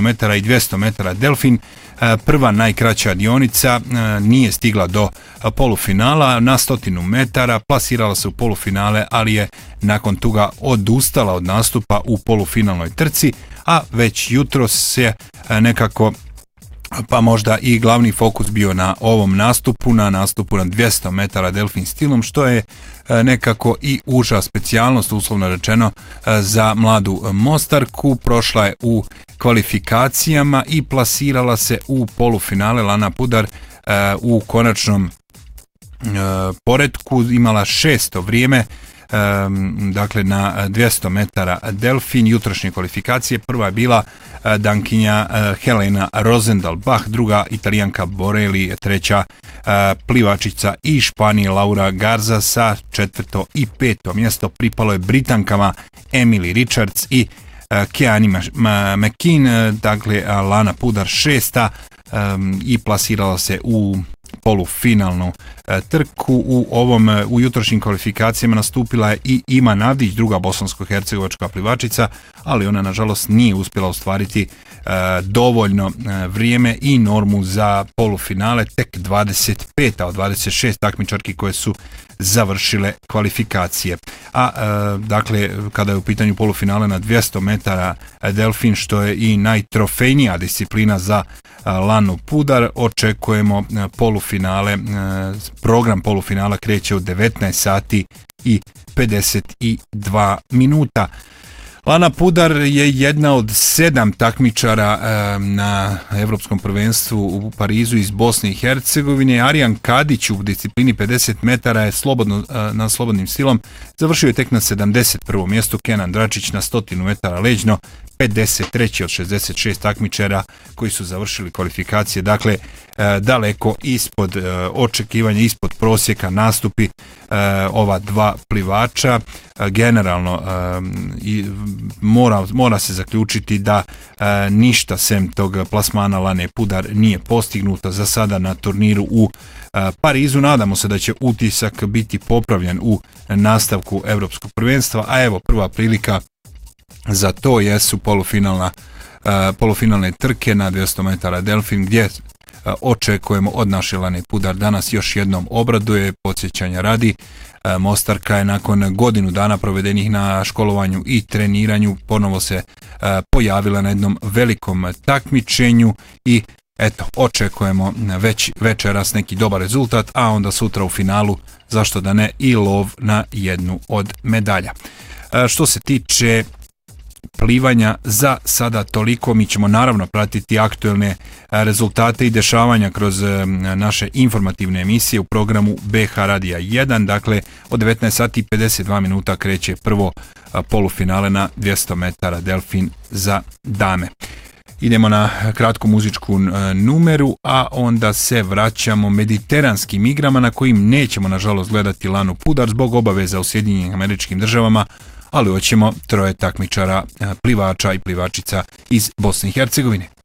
metara i 200 metara delfin. Prva najkraća dionica nije stigla do polufinala. Na 100 metara plasirala se u polufinale, ali je nakon toga odustala od nastupa u polufinalnoj trci, a već jutros je nekako pa možda i glavni fokus bio na ovom nastupu, na 200 metara delfin stilom, što je nekako i uža specijalnost, uslovno rečeno, za mladu Mostarku. Prošla je u kvalifikacijama i plasirala se u polufinale. Lana Pudar u konačnom poretku imala 6. vrijeme, dakle na 200 metara delfin jutrošnje kvalifikacije. Prva je bila Dankinja Helena Rosendahl-Bach, druga Italijanka Borelli, treća plivačica iz Španije Laura Garza, sa 4. i 5. mjesto pripalo je Britankama Emily Richards i Keani McKean. Dakle, Lana Pudar 6. i plasirala se u polufinalnu trku. U jutrošnjim kvalifikacijama nastupila je i Ima Navdić, druga bosansko-hercegovačka plivačica, ali ona nažalost nije uspjela ostvariti dovoljno vrijeme i normu za polufinale. Tek 25. od 26 takmičarki koje su završile kvalifikacije. Dakle, kada je u pitanju polufinale na 200 metara delfin, što je i najtrofejnija disciplina za Lanu Pudar, očekujemo polufinale. Program polufinala kreće u 19 sati i 52 minuta. Lana Pudar je jedna od 7 takmičara na Evropskom prvenstvu u Parizu iz Bosne i Hercegovine. Arijan Kadić u disciplini 50 metara je na slobodnim stilom završio je tek na 71. mjestu. Kenan Dračić na 100 metara leđno 53. od 66 takmičara koji su završili kvalifikacije. Dakle, daleko ispod očekivanja, ispod prosjeka nastupi ova dva plivača. Generalno mora se zaključiti da ništa sem tog plasmana Lane Pudar nije postignuto za sada na turniru u Parizu. Nadamo se da će utisak biti popravljen u nastavku Evropskog prvenstva, a evo prva prilika za to jesu polufinalne trke na 200 metara delfin, gdje očekujemo od naše Lane Pudar danas još jednom obraduje. Podsjećanja radi, Mostarka je nakon godinu dana provedenih na školovanju i treniranju ponovo se pojavila na jednom velikom takmičenju i eto, očekujemo već večeras neki dobar rezultat, a onda sutra u finalu, zašto da ne, i lov na jednu od medalja. Što se tiče plivanja, za sada toliko. Mi ćemo naravno pratiti aktuelne rezultate i dešavanja kroz naše informativne emisije u programu BH Radija 1. Dakle, od 19 sati i 52 minuta kreće prvo polufinale na 200 metara delfin za dame. Idemo na kratku muzičku numeru, a onda se vraćamo mediteranskim igrama na kojim nećemo nažalost gledati Lanu Pudar zbog obaveza u Sjedinjenim Američkim Državama, ali hoćemo troje takmičara, plivača i plivačica iz Bosne i Hercegovine.